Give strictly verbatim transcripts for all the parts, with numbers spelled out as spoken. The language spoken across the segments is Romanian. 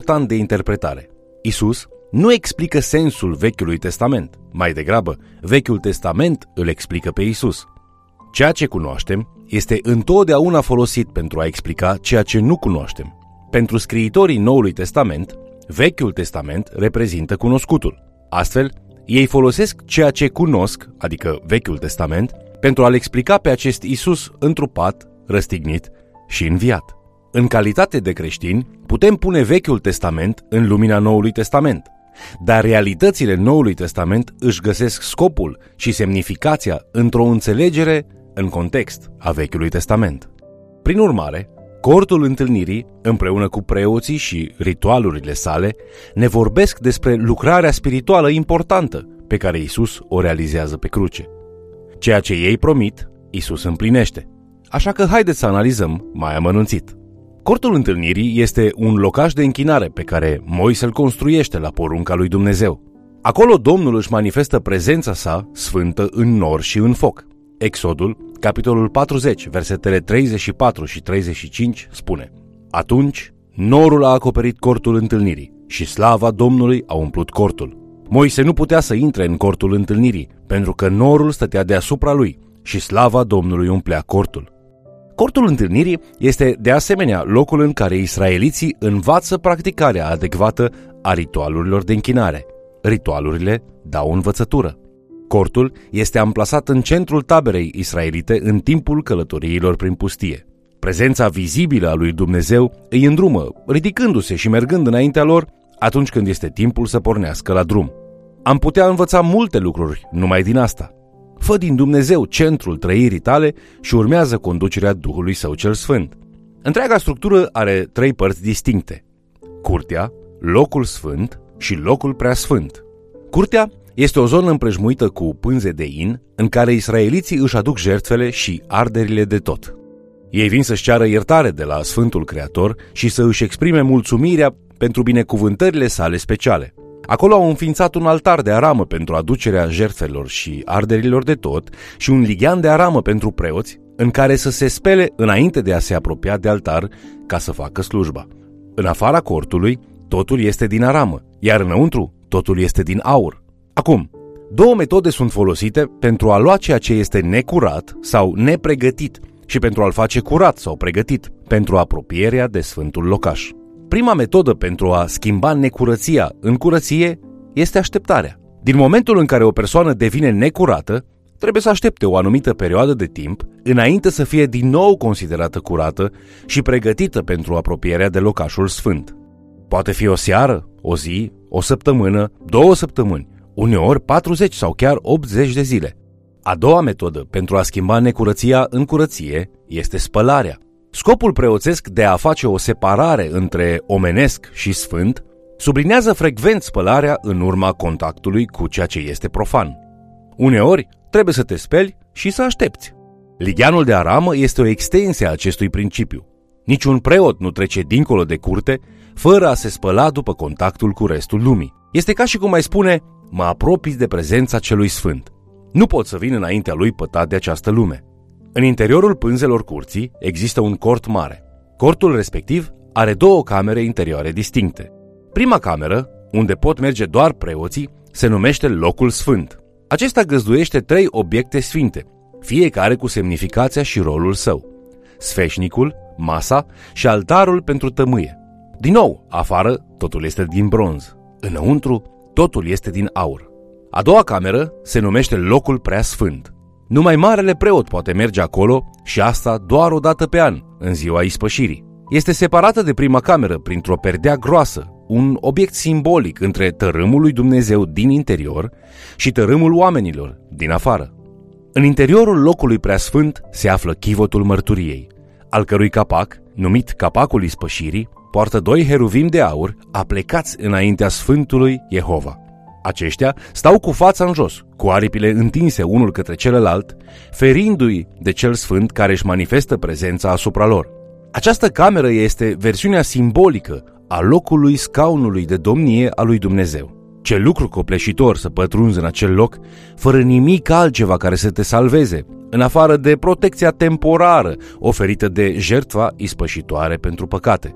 important de interpretare. Isus nu explică sensul Vechiului Testament. Mai degrabă, Vechiul Testament îl explică pe Isus. Ceea ce cunoaștem este întotdeauna folosit pentru a explica ceea ce nu cunoaștem. Pentru scriitorii Noului Testament, Vechiul Testament reprezintă cunoscutul. Astfel, ei folosesc ceea ce cunosc, adică Vechiul Testament, pentru a-l explica pe acest Isus întrupat, răstignit și înviat. În calitate de creștini, putem pune Vechiul Testament în lumina Noului Testament, dar realitățile Noului Testament își găsesc scopul și semnificația într-o înțelegere în context a Vechiului Testament. Prin urmare, cortul întâlnirii, împreună cu preoții și ritualurile sale, ne vorbesc despre lucrarea spirituală importantă pe care Isus o realizează pe cruce. Ceea ce ei promit, Isus împlinește. Așa că haideți să analizăm mai amănunțit. Cortul întâlnirii este un locaș de închinare pe care Moise îl construiește la porunca lui Dumnezeu. Acolo Domnul își manifestă prezența sa sfântă în nor și în foc. Exodul, capitolul patruzeci, versetele treizeci și patru și treizeci și cinci spune: Atunci norul a acoperit cortul întâlnirii și slava Domnului a umplut cortul. Moise nu putea să intre în cortul întâlnirii, pentru că norul stătea deasupra lui și slava Domnului umplea cortul. Cortul întâlnirii este de asemenea locul în care israeliții învață practicarea adecvată a ritualurilor de închinare. Ritualurile dau învățătură. Cortul este amplasat în centrul taberei israelite în timpul călătoriilor prin pustie. Prezența vizibilă a lui Dumnezeu îi îndrumă, ridicându-se și mergând înaintea lor atunci când este timpul să pornească la drum. Am putea învăța multe lucruri numai din asta. Fă din Dumnezeu centrul trăirii tale și urmează conducerea Duhului Său cel Sfânt. Întreaga structură are trei părți distincte: curtea, locul sfânt și locul preasfânt. Curtea este o zonă împrejmuită cu pânze de in, în care israeliții își aduc jertfele și arderile de tot. Ei vin să-și ceară iertare de la Sfântul Creator și să își exprime mulțumirea pentru binecuvântările sale speciale. Acolo au înființat un altar de aramă pentru aducerea jertfelor și arderilor de tot și un lighean de aramă pentru preoți, în care să se spele înainte de a se apropia de altar ca să facă slujba. În afara cortului, totul este din aramă, iar înăuntru, totul este din aur. Acum, două metode sunt folosite pentru a lua ceea ce este necurat sau nepregătit și pentru a-l face curat sau pregătit pentru apropierea de sfântul locaș. Prima metodă pentru a schimba necurăția în curăție este așteptarea. Din momentul în care o persoană devine necurată, trebuie să aștepte o anumită perioadă de timp înainte să fie din nou considerată curată și pregătită pentru apropierea de locașul sfânt. Poate fi o seară, o zi, o săptămână, două săptămâni, uneori patruzeci sau chiar optzeci de zile. A doua metodă pentru a schimba necurăția în curăție este spălarea. Scopul preoțesc de a face o separare între omenesc și sfânt sublinează frecvent spălarea în urma contactului cu ceea ce este profan. Uneori trebuie să te speli și să aștepți. Ligheanul de aramă este o extensie a acestui principiu. Niciun preot nu trece dincolo de curte fără a se spăla după contactul cu restul lumii. Este ca și cum ai spune: mă apropii de prezența celui sfânt. Nu pot să vin înaintea lui pătat de această lume. În interiorul pânzelor curții există un cort mare. Cortul respectiv are două camere interioare distincte. Prima cameră, unde pot merge doar preoții, se numește locul sfânt. Acesta găzduiește trei obiecte sfinte, fiecare cu semnificația și rolul său: sfeșnicul, masa și altarul pentru tămâie. Din nou, afară totul este din bronz, înăuntru totul este din aur. A doua cameră se numește locul preasfânt. Numai marele preot poate merge acolo și asta doar o dată pe an, în ziua ispășirii. Este separată de prima cameră printr-o perdea groasă, un obiect simbolic între tărâmul lui Dumnezeu din interior și tărâmul oamenilor din afară. În interiorul locului preasfânt se află chivotul mărturiei, al cărui capac, numit capacul ispășirii, poartă doi heruvim de aur aplecați înaintea Sfântului Jehova. Aceștia stau cu fața în jos, cu aripile întinse unul către celălalt, ferindu-i de cel sfânt care își manifestă prezența asupra lor. Această cameră este versiunea simbolică a locului scaunului de domnie a lui Dumnezeu. Ce lucru copleșitor să pătrunzi în acel loc, fără nimic altceva care să te salveze, în afară de protecția temporară oferită de jertfa ispășitoare pentru păcate.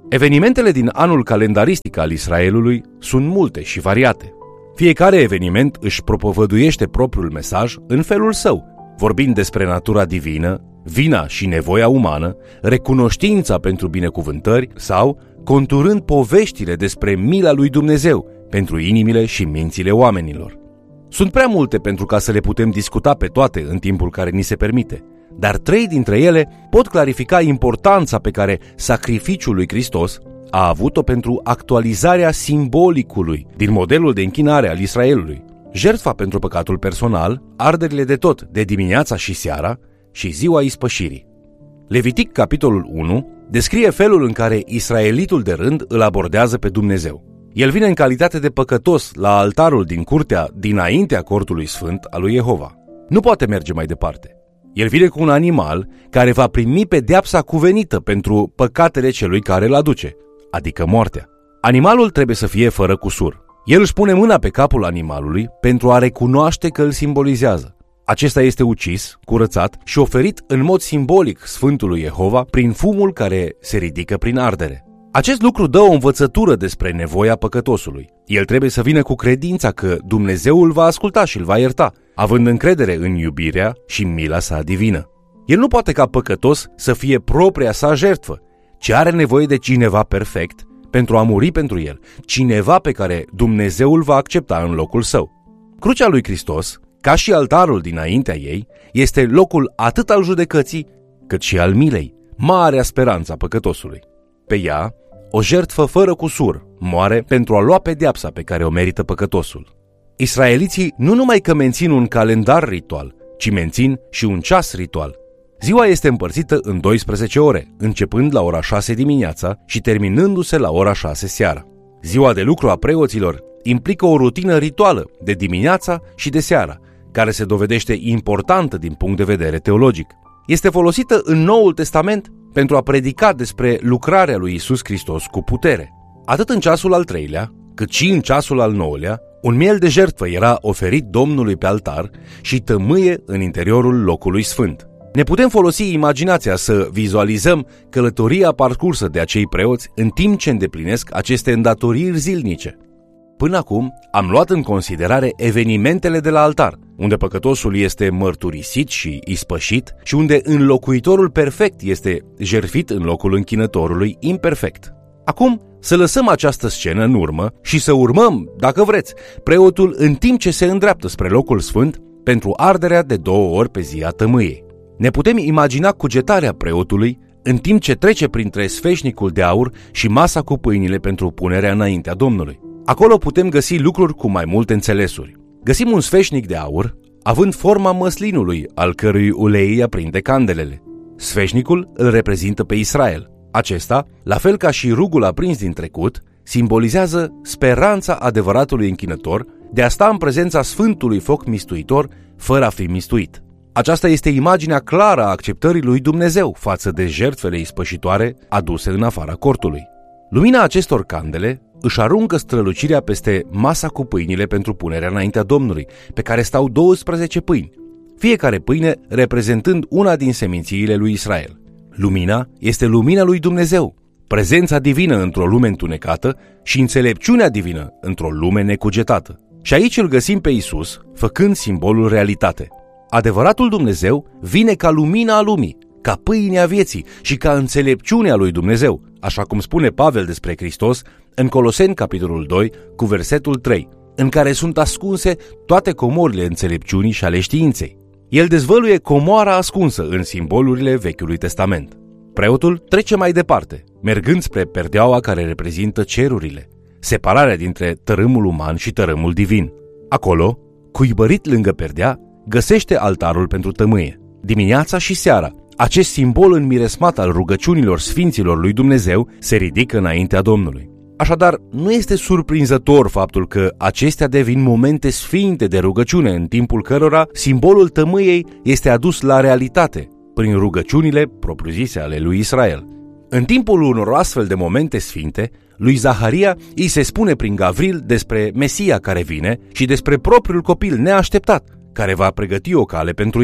Evenimentele din anul calendaristic al Israelului sunt multe și variate. Fiecare eveniment își propovăduiește propriul mesaj în felul său, vorbind despre natura divină, vina și nevoia umană, recunoștința pentru binecuvântări sau conturând poveștile despre mila lui Dumnezeu pentru inimile și mințile oamenilor. Sunt prea multe pentru ca să le putem discuta pe toate în timpul care ni se permite, dar trei dintre ele pot clarifica importanța pe care sacrificiul lui Hristos a avut-o pentru actualizarea simbolicului din modelul de închinare al Israelului: jertfa pentru păcatul personal, arderile de tot de dimineața și seara și ziua ispășirii. Levitic, capitolul unu, descrie felul în care israelitul de rând îl abordează pe Dumnezeu. El vine în calitate de păcătos la altarul din curtea dinaintea cortului sfânt al lui Jehova. Nu poate merge mai departe. El vine cu un animal care va primi pedeapsa cuvenită pentru păcatele celui care îl aduce, adică moartea. Animalul trebuie să fie fără cusur. El își pune mâna pe capul animalului pentru a recunoaște că îl simbolizează. Acesta este ucis, curățat și oferit în mod simbolic Sfântului Jehova prin fumul care se ridică prin ardere. Acest lucru dă o învățătură despre nevoia păcătosului. El trebuie să vină cu credința că Dumnezeu îl va asculta și îl va ierta, având încredere în iubirea și mila sa divină. El nu poate ca păcătos să fie propria sa jertfă, ci are nevoie de cineva perfect pentru a muri pentru el, cineva pe care Dumnezeu îl va accepta în locul său. Crucea lui Hristos, ca și altarul dinaintea ei, este locul atât al judecății, cât și al milei, marea speranță a păcătosului. Pe ea, o jertfă fără cusur moare pentru a lua pedeapsa pe care o merită păcătosul. Israeliții nu numai că mențin un calendar ritual, ci mențin și un ceas ritual. Ziua este împărțită în douăsprezece ore, începând la ora șase dimineața și terminându-se la ora șase seara. Ziua de lucru a preoților implică o rutină rituală de dimineața și de seara, care se dovedește importantă din punct de vedere teologic. Este folosită în Noul Testament pentru a predica despre lucrarea lui Iisus Hristos cu putere. Atât în ceasul al treilea, cât și în ceasul al nouălea, un miel de jertfă era oferit Domnului pe altar și tămâie în interiorul locului sfânt. Ne putem folosi imaginația să vizualizăm călătoria parcursă de acei preoți în timp ce îndeplinesc aceste îndatoriri zilnice. Până acum am luat în considerare evenimentele de la altar, unde păcătosul este mărturisit și ispășit și unde înlocuitorul perfect este jertfit în locul închinătorului imperfect. Acum să lăsăm această scenă în urmă și să urmăm, dacă vreți, preotul în timp ce se îndreaptă spre locul sfânt pentru arderea de două ori pe zi a tămâiei. Ne putem imagina cugetarea preotului în timp ce trece printre sfeșnicul de aur și masa cu pâinile pentru punerea înaintea Domnului. Acolo putem găsi lucruri cu mai multe înțelesuri. Găsim un sfeșnic de aur, având forma măslinului, al cărui ulei aprinde candelele. Sfeșnicul îl reprezintă pe Israel. Acesta, la fel ca și rugul aprins din trecut, simbolizează speranța adevăratului închinător de a sta în prezența Sfântului Foc Mistuitor, fără a fi mistuit. Aceasta este imaginea clară a acceptării lui Dumnezeu față de jertfele ispășitoare aduse în afara cortului. Lumina acestor candele își aruncă strălucirea peste masa cu pâinile pentru punerea înaintea Domnului, pe care stau douăsprezece pâini, fiecare pâine reprezentând una din semințiile lui Israel. Lumina este lumina lui Dumnezeu, prezența divină într-o lume întunecată și înțelepciunea divină într-o lume necugetată. Și aici îl găsim pe Iisus, făcând simbolul realitate. Adevăratul Dumnezeu vine ca lumina a lumii, ca pâinea vieții și ca înțelepciunea lui Dumnezeu, așa cum spune Pavel despre Hristos în Coloseni, capitolul doi, cu versetul trei, în care sunt ascunse toate comorile înțelepciunii și ale științei. El dezvăluie comoara ascunsă în simbolurile Vechiului Testament. Preotul trece mai departe, mergând spre perdeaua care reprezintă cerurile, separarea dintre tărâmul uman și tărâmul divin. Acolo, cuibărit lângă perdea, găsește altarul pentru tămâie. Dimineața și seara, acest simbol înmiresmat al rugăciunilor sfinților lui Dumnezeu se ridică înaintea Domnului. Așadar, nu este surprinzător faptul că acestea devin momente sfinte de rugăciune, în timpul cărora simbolul tămâiei este adus la realitate, prin rugăciunile propriu-zise ale lui Israel. În timpul unor astfel de momente sfinte, lui Zaharia îi se spune prin Gavril despre Mesia care vine și despre propriul copil neașteptat, care va pregăti o cale pentru el.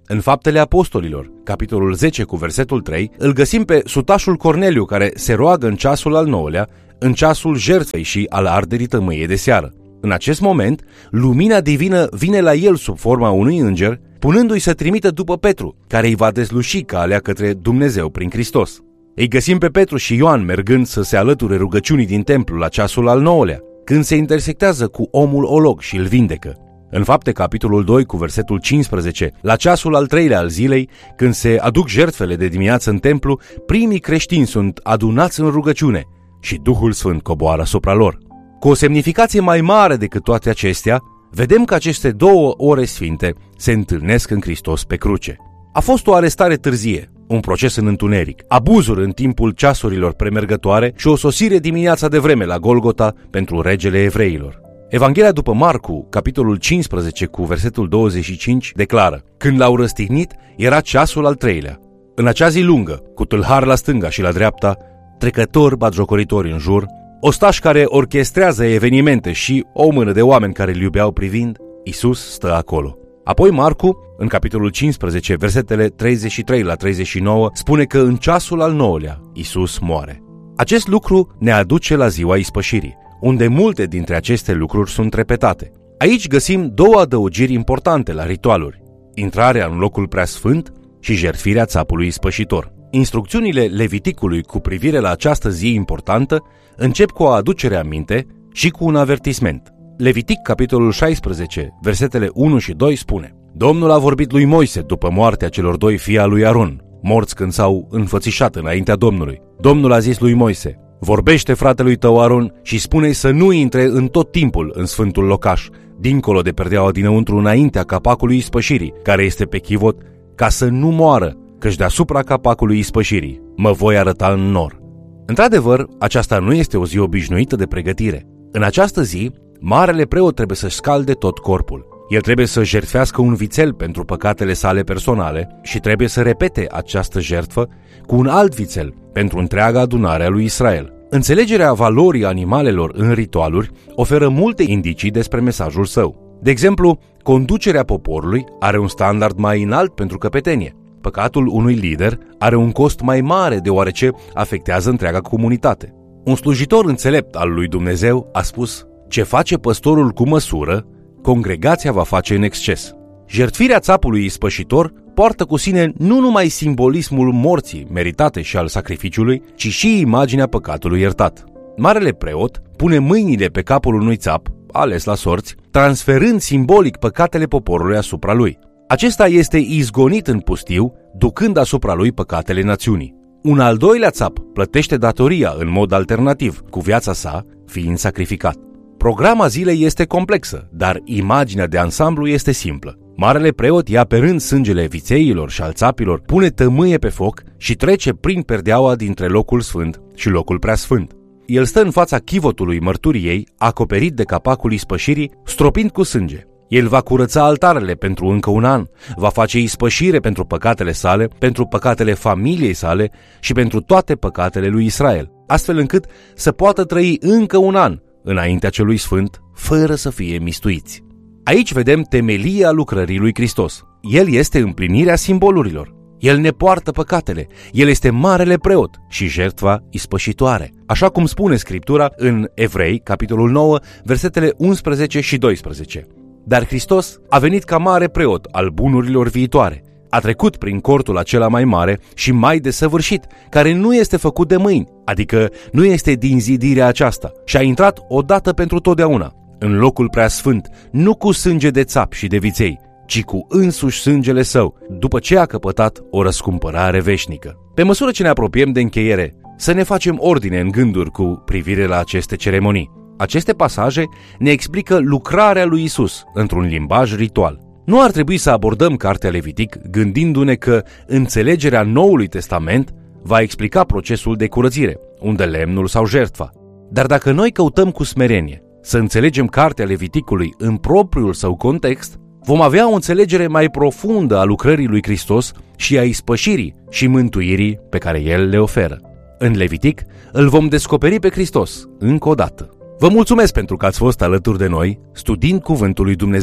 În Faptele Apostolilor, capitolul zece cu versetul trei, îl găsim pe sutașul Corneliu care se roagă în ceasul al nouălea, în ceasul jertfei și al arderii tămâiei de seară. În acest moment, lumina divină vine la el sub forma unui înger, punându-i să trimită după Petru, care îi va dezluși calea către Dumnezeu prin Hristos. Îi găsim pe Petru și Ioan mergând să se alăture rugăciunii din templu la ceasul al nouălea, când se intersectează cu omul olog și îl vindecă. În Fapte, capitolul doi, cu versetul cincisprezece, la ceasul al treilea al zilei, când se aduc jertfele de dimineață în templu, primii creștini sunt adunați în rugăciune și Duhul Sfânt coboară asupra lor. Cu o semnificație mai mare decât toate acestea, vedem că aceste două ore sfinte se întâlnesc în Hristos pe cruce. A fost o arestare târzie, un proces în întuneric, abuzuri în timpul ceasurilor premergătoare și o sosire dimineața de vreme la Golgota pentru regele evreilor. Evanghelia după Marcu, capitolul cincisprezece cu versetul douăzeci și cinci, declară: când l-au răstignit, era ceasul al treilea. În acea zi lungă, cu tâlhari la stânga și la dreapta, trecători batjocoritori în jur, ostași care orchestrează evenimente și o mână de oameni care îl iubeau privind, Iisus stă acolo. Apoi Marcu, în capitolul cincisprezece, versetele treizeci și trei la treizeci și nouă, spune că în ceasul al nouălea Iisus moare. Acest lucru ne aduce la ziua ispășirii, unde multe dintre aceste lucruri sunt repetate. Aici găsim două adăugiri importante la ritualuri: intrarea în locul preasfânt și jertfirea țapului ispășitor. Instrucțiunile Leviticului cu privire la această zi importantă încep cu o aducere aminte și cu un avertisment. Levitic, capitolul șaisprezece, versetele unu și doi spune: Domnul a vorbit lui Moise după moartea celor doi fii al lui Aron, morți când s-au înfățișat înaintea Domnului. Domnul a zis lui Moise: vorbește fratelui tău Aron și spune-i să nu intre în tot timpul în sfântul locaș, dincolo de perdeaua dinăuntru, înaintea capacului ispășirii, care este pe chivot, ca să nu moară, căci deasupra capacului ispășirii mă voi arăta în nor. Într-adevăr, aceasta nu este o zi obișnuită de pregătire. În această zi, marele preot trebuie să-și scalde tot corpul. El trebuie să jertfească un vițel pentru păcatele sale personale și trebuie să repete această jertfă cu un alt vițel pentru întreaga adunare a lui Israel. Înțelegerea valorii animalelor în ritualuri oferă multe indicii despre mesajul său. De exemplu, conducerea poporului are un standard mai înalt pentru căpetenie. Păcatul unui lider are un cost mai mare deoarece afectează întreaga comunitate. Un slujitor înțelept al lui Dumnezeu a spus: ce face păstorul cu măsură, congregația va face în exces. Jertfirea țapului ispășitor poartă cu sine nu numai simbolismul morții meritate și al sacrificiului, ci și imaginea păcatului iertat. Marele preot pune mâinile pe capul unui țap, ales la sorți, transferând simbolic păcatele poporului asupra lui. Acesta este izgonit în pustiu, ducând asupra lui păcatele națiunii. Un al doilea țap plătește datoria în mod alternativ, cu viața sa fiind sacrificat. Programa zilei este complexă, dar imaginea de ansamblu este simplă. Marele preot ia pe rând sângele vițeilor și al țapilor, pune tămâie pe foc și trece prin perdeaua dintre locul sfânt și locul preasfânt. El stă în fața chivotului mărturiei, acoperit de capacul ispășirii, stropind cu sânge. El va curăța altarele pentru încă un an, va face ispășire pentru păcatele sale, pentru păcatele familiei sale și pentru toate păcatele lui Israel, astfel încât să poată trăi încă un an înaintea celui sfânt, fără să fie mistuiți. Aici vedem temelia lucrării lui Hristos. El este împlinirea simbolurilor. El ne poartă păcatele. El este marele preot și jertfa ispășitoare. Așa cum spune Scriptura în Evrei, capitolul nouă, versetele unsprezece și doisprezece. Dar Hristos a venit ca mare preot al bunurilor viitoare. A trecut prin cortul acela mai mare și mai desăvârșit, care nu este făcut de mâini, adică nu este din zidirea aceasta, și a intrat odată pentru totdeauna în locul preasfânt, nu cu sânge de țap și de viței, ci cu însuși sângele său, după ce a căpătat o răscumpărare veșnică. Pe măsură ce ne apropiem de încheiere, să ne facem ordine în gânduri cu privire la aceste ceremonii. Aceste pasaje ne explică lucrarea lui Isus într-un limbaj ritual. Nu ar trebui să abordăm cartea Levitic gândindu-ne că înțelegerea Noului Testament va explica procesul de curățire, unde lemnul sau jertfa. Dar dacă noi căutăm cu smerenie să înțelegem cartea Leviticului în propriul său context, vom avea o înțelegere mai profundă a lucrării lui Hristos și a ispășirii și mântuirii pe care El le oferă. În Levitic îl vom descoperi pe Hristos încă o dată. Vă mulțumesc pentru că ați fost alături de noi studiind Cuvântul lui Dumnezeu.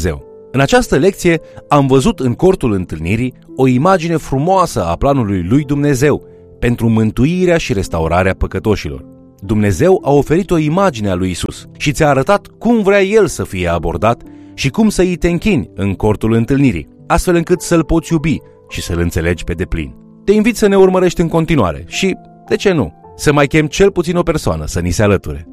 În această lecție am văzut în cortul întâlnirii o imagine frumoasă a planului lui Dumnezeu pentru mântuirea și restaurarea păcătoșilor. Dumnezeu a oferit o imagine a lui Isus și ți-a arătat cum vrea El să fie abordat și cum să îi te închini în cortul întâlnirii, astfel încât să-L poți iubi și să-L înțelegi pe deplin. Te invit să ne urmărești în continuare și, de ce nu, să mai chem cel puțin o persoană să ni se alăture.